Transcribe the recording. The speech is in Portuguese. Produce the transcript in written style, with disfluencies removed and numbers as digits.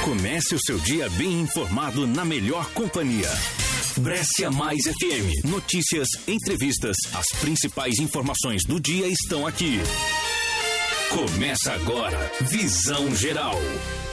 Comece o seu dia bem informado na melhor companhia. Brescia Mais FM. Notícias, entrevistas, as principais informações do dia estão aqui. Começa agora, Visão Geral.